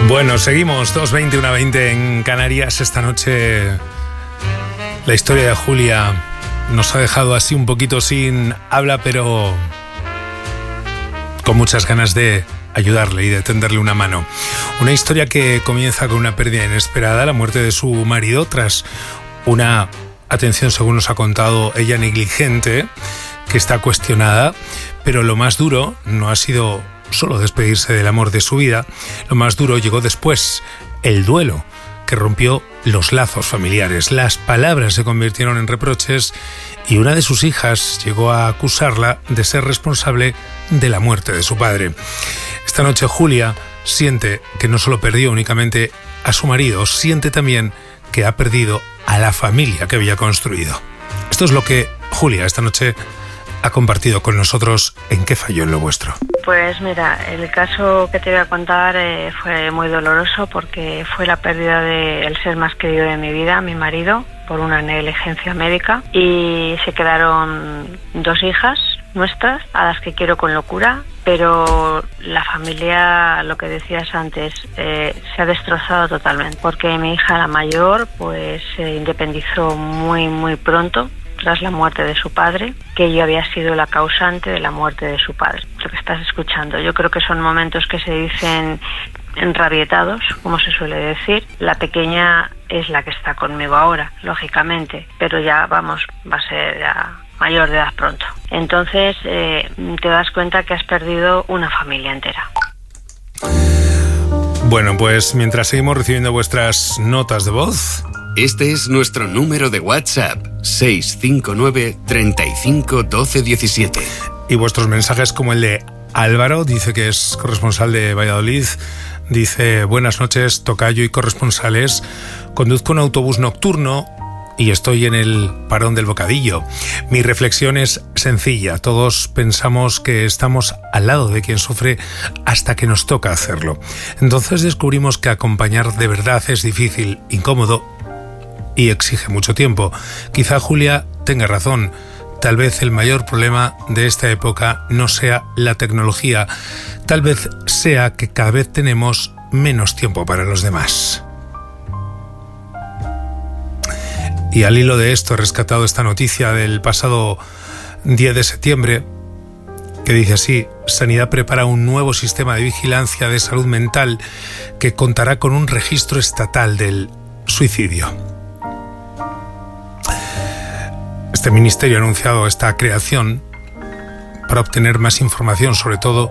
Bueno, seguimos 2:20, 1:20 en Canarias. Esta noche la historia de Julia nos ha dejado así un poquito sin habla, pero con muchas ganas de ayudarle y de tenderle una mano. Una historia que comienza con una pérdida inesperada, la muerte de su marido tras una atención, según nos ha contado ella, negligente, que está cuestionada, pero lo más duro no ha sido solo despedirse del amor de su vida. Lo más duro llegó después, el duelo que rompió los lazos familiares. Las palabras se convirtieron en reproches y una de sus hijas llegó a acusarla de ser responsable de la muerte de su padre. Esta noche Julia siente que no solo perdió únicamente a su marido, siente también que ha perdido a la familia que había construido. Esto es lo que Julia esta noche ha compartido con nosotros en ¿Qué falló en lo vuestro? Pues mira, el caso que te voy a contar fue muy doloroso porque fue la pérdida del ser más querido de mi vida, mi marido, por una negligencia médica, y se quedaron 2 hijas nuestras, a las que quiero con locura, pero la familia, lo que decías antes, se ha destrozado totalmente, porque mi hija, la mayor, pues se independizó muy pronto, tras la muerte de su padre, que yo había sido la causante de la muerte de su padre. Lo que estás escuchando, yo creo que son momentos que se dicen enrabietados, como se suele decir. La pequeña es la que está conmigo ahora, lógicamente, pero ya va a ser ya mayor de edad pronto. Entonces te das cuenta que has perdido una familia entera. Bueno, pues mientras seguimos recibiendo vuestras notas de voz, este es nuestro número de WhatsApp, 659 35 12 17. Y vuestros mensajes, como el de Álvaro, dice que es corresponsal de Valladolid. Dice: buenas noches, tocayo y corresponsales. Conduzco un autobús nocturno y estoy en el parón del Bocadillo. Mi reflexión es sencilla. Todos pensamos que estamos al lado de quien sufre hasta que nos toca hacerlo. Entonces descubrimos que acompañar de verdad es difícil, incómodo y exige mucho tiempo. Quizá Julia tenga razón. Tal vez el mayor problema de esta época no sea la tecnología. Tal vez sea que cada vez tenemos menos tiempo para los demás. Y al hilo de esto he rescatado esta noticia del pasado 10 de septiembre que dice así: Sanidad prepara un nuevo sistema de vigilancia de salud mental que contará con un registro estatal del suicidio. Este ministerio ha anunciado esta creación para obtener más información, sobre todo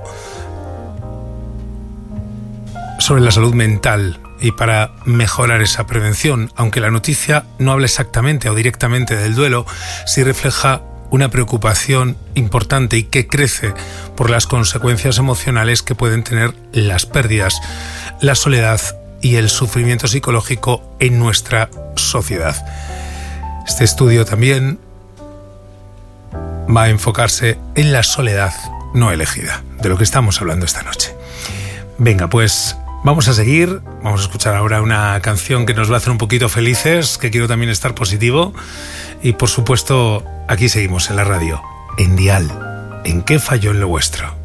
sobre la salud mental, y para mejorar esa prevención. Aunque la noticia no habla exactamente o directamente del duelo, sí refleja una preocupación importante y que crece por las consecuencias emocionales que pueden tener las pérdidas, la soledad y el sufrimiento psicológico en nuestra sociedad. Este estudio también va a enfocarse en la soledad no elegida, de lo que estamos hablando esta noche. Venga, pues vamos a seguir. Vamos a escuchar ahora una canción que nos va a hacer un poquito felices, que quiero también estar positivo. Y por supuesto, aquí seguimos en la radio, en Dial, en ¿Qué falló en lo vuestro?